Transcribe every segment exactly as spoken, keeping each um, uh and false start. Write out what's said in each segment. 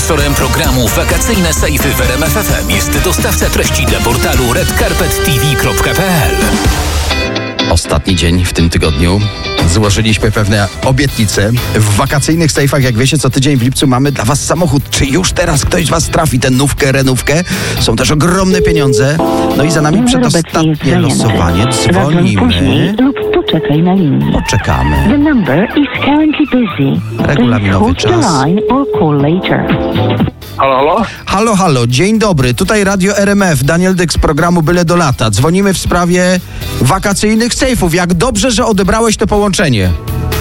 Sponsorem programu Wakacyjne Sejfy w R M F F M jest dostawca treści dla portalu red carpet t v kropka p l. Ostatni dzień w tym tygodniu. Złożyliśmy pewne obietnice. W wakacyjnych sejfach, jak wiecie, co tydzień w lipcu mamy dla was samochód. Czy już teraz ktoś z was trafi tę nówkę, renówkę? Są też ogromne pieniądze. No i za nami przedostatnie losowanie. Dzwonimy. Lub poczekaj na linii. Poczekamy. The number is currently busy. Regulaminowy Please hold czas. the line or call later. Halo, halo? Halo, halo, dzień dobry. Tutaj Radio R M F, Daniel Dyk z programu Byle do lata. Dzwonimy w sprawie wakacyjnych sejfów. Jak dobrze, że odebrałeś to połączenie.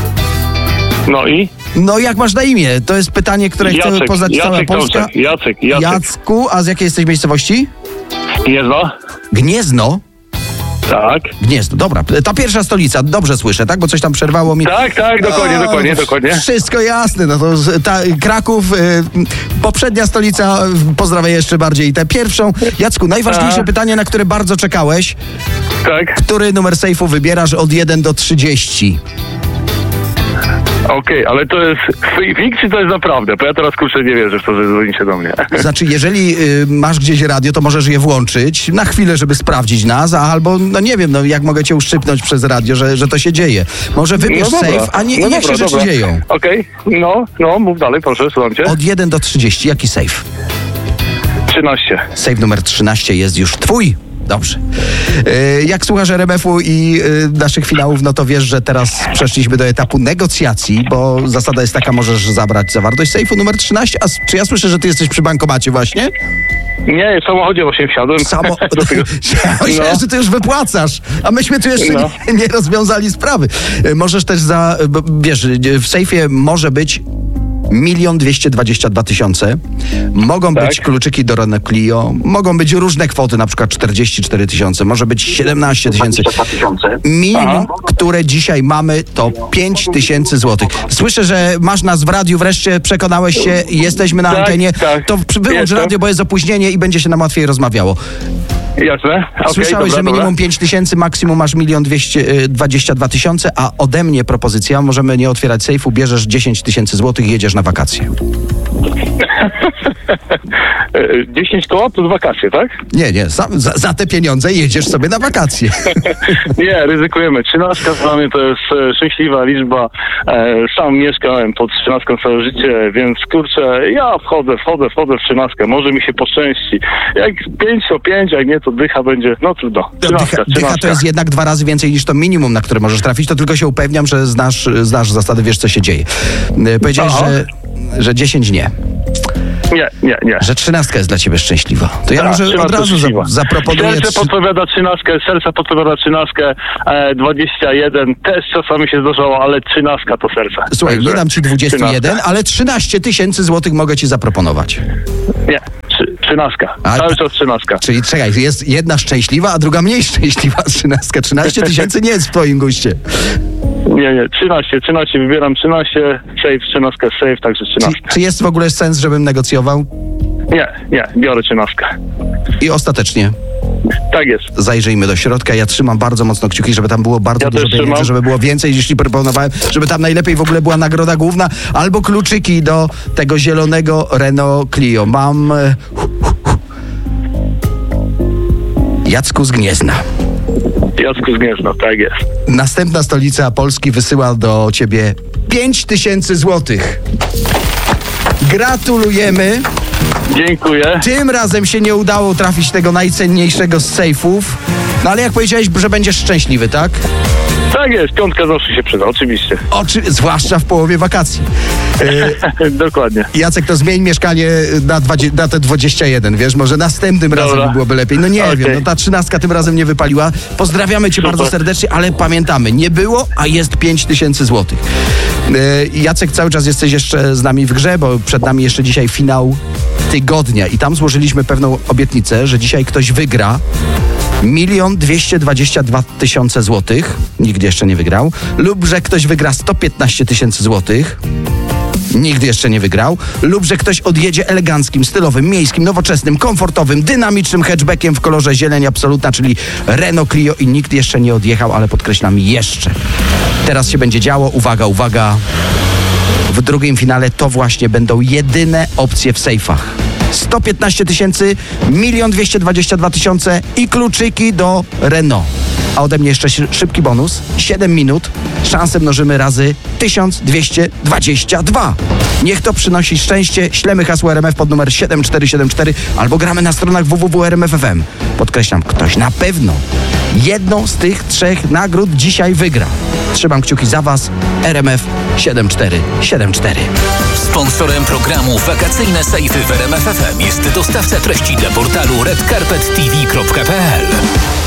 No i? No jak masz na imię? To jest pytanie, które chce Jacek, poznać cała Jacek Polska. Tomczak, Jacek, Jacek. Jacku, a z jakiej jesteś miejscowości? Gniezno? Gniezno? Tak. Gniezno, dobra. Ta pierwsza stolica, dobrze słyszę, tak? Bo coś tam przerwało mi. Tak, tak, dokładnie, O, dokładnie, dokładnie. Wszystko jasne, no to z- ta, Kraków, y, poprzednia stolica, y, pozdrawiam jeszcze bardziej tę pierwszą. Jacku, najważniejsze A. pytanie, na które bardzo czekałeś. Tak. Który numer sejfu wybierasz od jeden do trzydziestu? Okej, ale to jest fake czy to jest naprawdę? Bo ja teraz kurczę nie wierzę w to, że dzwonicie do mnie. Znaczy, jeżeli y, masz gdzieś radio, to możesz je włączyć na chwilę, żeby sprawdzić nas, a albo, no nie wiem, no jak mogę cię uszczypnąć przez radio, że, że to się dzieje. Może wybierz No dobra, sejf, a nie, no i niech dobra, się rzeczy dobra. dzieją. Okej, no, no, mów dalej, proszę, słucham cię. Od jeden do trzydziestu, jaki sejf? trzynaście. Sejf numer trzynaście jest już twój. Dobrze. Yy, jak słuchasz R M F-u i yy, naszych finałów, no to wiesz, że teraz przeszliśmy do etapu negocjacji, bo zasada jest taka, możesz zabrać zawartość sejfu numer trzynaście. A s- czy ja słyszę, że ty jesteś przy bankomacie właśnie? Nie, w samochodzie właśnie wsiadłem. Samo... Do tego- Ja myślałem, No. że ty już wypłacasz, a myśmy tu jeszcze No. nie, nie rozwiązali sprawy. Yy, Możesz też za... bo wiesz, yy, w sejfie może być milion dwieście dwadzieścia dwa tysiące. Mogą Tak. być kluczyki do Renault Clio, mogą być różne kwoty, na przykład czterdzieści cztery tysiące, może być siedemnaście tysięcy. Minimum, Aha. które dzisiaj mamy, to pięć tysięcy złotych. Słyszę, że masz nas w radiu, wreszcie przekonałeś się, jesteśmy na Tak, antenie. tak. To przy- wyłącz Jestem. radio, bo jest opóźnienie i będzie się nam łatwiej rozmawiało. Jasne? Okej, Słyszałeś, dobra, że minimum dobra. pięć tysięcy, maksimum masz milion dwieście dwadzieścia dwa tysiące, a ode mnie propozycja, możemy nie otwierać sejfu, bierzesz dziesięć tysięcy złotych i jedziesz na wakacje. E, dziesięć koła plus wakacje, tak? Nie, nie, za, za, za te pieniądze jedziesz sobie na wakacje. Nie, ryzykujemy. Trzynastka dla mnie to jest e, szczęśliwa liczba. E, sam mieszkałem pod trzynastką całe życie, więc kurczę, ja wchodzę, wchodzę, wchodzę w trzynastkę. Może mi się poszczęści. Jak pięć to pięć, jak nie to dycha będzie, no trudno. Dycha, Trzynastka, dycha to trzynastka. jest jednak dwa razy więcej niż to minimum, na które możesz trafić, to tylko się upewniam, że znasz, znasz zasady, wiesz co się dzieje. E, Powiedziałeś, Aha. że, że dziesięć nie, Nie, nie, nie. że trzynastka jest dla ciebie szczęśliwa. To ja Tak, może od trzynastka razu za, szczęśliwa. zaproponuję... Serce trzy- podpowiada trzynastkę, serce podpowiada trzynastkę, e, dwadzieścia jeden też czasami się zdarzało, ale trzynastka to serce. Słuchaj, Także nie dam ci dwadzieścia jeden, trzynastka. ale trzynaście tysięcy złotych mogę ci zaproponować. Nie, trzy, trzynastka. A- Cały czas trzynastka. Czyli czekaj, jest jedna szczęśliwa, a druga mniej szczęśliwa trzynastka. trzynaście tysięcy nie jest w twoim guście. Nie, nie, trzynaście, trzynaście, wybieram trzynaście, save, trzynastkę, save, także Czy, trzynastka. czy jest w ogóle sens, żebym negocjował? Nie, nie, biorę trzynastkę. I ostatecznie Tak jest. zajrzyjmy do środka. Ja trzymam bardzo mocno kciuki, żeby tam było bardzo Ja dużo też pieniędzy, trzymam. żeby było więcej niż ci proponowałem, żeby tam najlepiej w ogóle była nagroda główna albo kluczyki do tego zielonego Renault Clio. Mam... e, Jacku z Gniezna. Jacku z Gniezna, tak jest. Następna stolica Polski wysyła do ciebie pięć tysięcy złotych. Gratulujemy. Dziękuję. Tym razem się nie udało trafić tego najcenniejszego z sejfów. No ale jak powiedziałeś, że będziesz szczęśliwy, tak? Tak jest, piątka zawsze się przyda, oczywiście. Oczy, zwłaszcza w połowie wakacji. E, Dokładnie. Jacek, to zmień mieszkanie na, dwadzieścia, na te dwadzieścia jeden, wiesz? Może następnym Dobra. razem by byłoby lepiej. No nie Okej. wiem, no ta trzynastka tym razem nie wypaliła. Pozdrawiamy cię Super. bardzo serdecznie, ale pamiętamy, nie było, a jest pięć tysięcy złotych. E, Jacek, cały czas jesteś jeszcze z nami w grze, bo przed nami jeszcze dzisiaj finał tygodnia i tam złożyliśmy pewną obietnicę, że dzisiaj ktoś wygra milion dwieście dwadzieścia dwa tysiące złotych. Nigdy jeszcze nie wygrał. Lub, że ktoś wygra sto piętnaście tysięcy złotych. Nigdy jeszcze nie wygrał. Lub, że ktoś odjedzie eleganckim, stylowym, miejskim, nowoczesnym, komfortowym, dynamicznym hatchbackiem w kolorze zieleń absolutna, czyli Renault Clio i nikt jeszcze nie odjechał, ale podkreślam jeszcze. Teraz się będzie działo. Uwaga, uwaga. w drugim finale to właśnie będą jedyne opcje w sejfach. sto piętnaście tysięcy, milion dwieście dwadzieścia dwa tysiące i kluczyki do Renault. A ode mnie jeszcze szybki bonus. siedem minut. Szanse mnożymy razy tysiąc dwieście dwadzieścia dwa. Niech to przynosi szczęście. Ślemy hasło R M F pod numer siedem cztery siedem cztery albo gramy na stronach w w w kropka r m f kropka f m. Podkreślam, ktoś na pewno jedną z tych trzech nagród dzisiaj wygra. Trzymam kciuki za Was. R M F siedem cztery siedem cztery. Sponsorem programu Wakacyjne Sejfy w R M F F M jest dostawca treści dla portalu red carpet t v kropka p l.